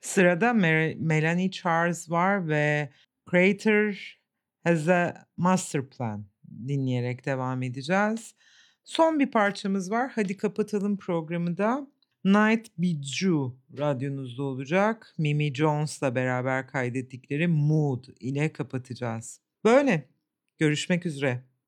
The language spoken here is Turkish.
Sırada Melanie Charles var ve Creator Has a Master Plan dinleyerek devam edeceğiz. Son bir parçamız var. Hadi kapatalım programı da. Night Bijou radyonuzda olacak. Mimi Jones'la beraber kaydettikleri Mood ile kapatacağız. Böyle. Görüşmek üzere.